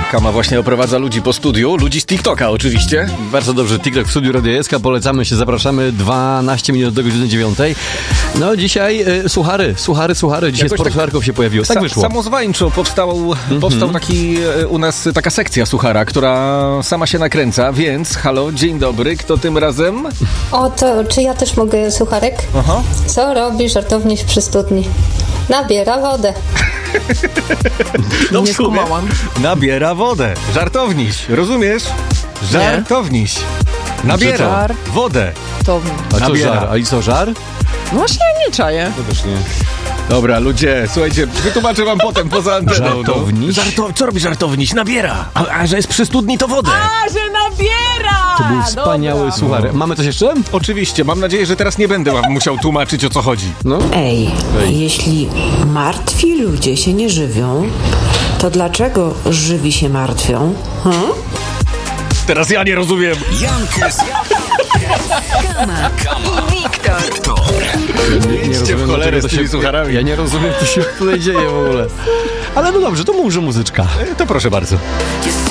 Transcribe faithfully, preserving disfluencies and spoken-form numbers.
Kama właśnie oprowadza ludzi po studiu, ludzi z TikToka oczywiście. Bardzo dobrze, TikTok w studiu Radio S K, polecamy się, zapraszamy, dwanaście minut do godziny dziewiątej. No dzisiaj y, suchary, suchary, suchary, dzisiaj Jakoś sporo tak sucharków się pojawiło, tak Sa- wyszło. Samozwańczo powstał, mm-hmm. powstał taki y, u nas taka sekcja suchara, która sama się nakręca, więc halo, dzień dobry, kto tym razem? O, to czy ja też mogę sucharek? Aha. Co robi żartowniś przy studni? Nabiera wodę. No Nie w sumie skumałam. nabiera wodę. Żartowniś, rozumiesz? Żartowniś. Nabiera Żar. wodę. To... A co nabiera. żar? A i co, żar? No właśnie, ja nie czaję. To też nie. Dobra, ludzie, słuchajcie, wytłumaczę wam potem poza anteną. Żartowniś? No. Żarto- co robi żartowniś? Nabiera. A, a że jest przy studni, to wodę. A, że nabiera! To był wspaniały Dobra. suchar. Mamy coś jeszcze? Oczywiście, mam nadzieję, że teraz nie będę wam musiał tłumaczyć, o co chodzi. No. Ej, Ej. jeśli martwi ludzie się nie żywią, to dlaczego żywi się martwią? Hmm? Teraz ja nie rozumiem. Jankę z Kama i Wiktor. Nie, Idźcie w cholerę dlaczego z tymi sucharami. Ja nie rozumiem, co się tutaj dzieje w ogóle. Ale no dobrze, to może muzyczka. To proszę bardzo.